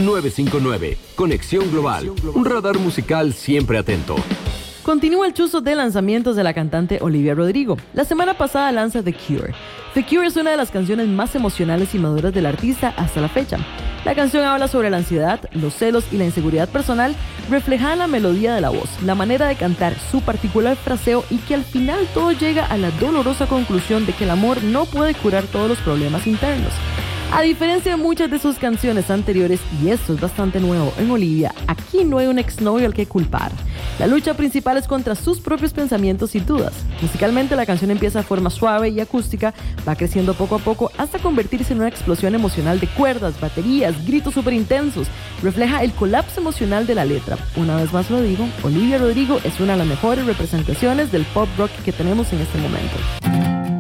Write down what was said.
959, Conexión Global, un radar musical siempre atento. Continúa el chuzo de lanzamientos de la cantante Olivia Rodrigo. La semana pasada lanza The Cure. The Cure es una de las canciones más emocionales y maduras del artista hasta la fecha. La canción habla sobre la ansiedad, los celos y la inseguridad personal, reflejada en la melodía de la voz, la manera de cantar, su particular fraseo y que al final todo llega a la dolorosa conclusión de que el amor no puede curar todos los problemas internos. A diferencia de muchas de sus canciones anteriores, y esto es bastante nuevo en Olivia, aquí no hay un exnovio al que culpar. La lucha principal es contra sus propios pensamientos y dudas. Musicalmente la canción empieza de forma suave y acústica, va creciendo poco a poco hasta convertirse en una explosión emocional de cuerdas, baterías, gritos súper intensos. Refleja el colapso emocional de la letra. Una vez más lo digo, Olivia Rodrigo es una de las mejores representaciones del pop rock que tenemos en este momento.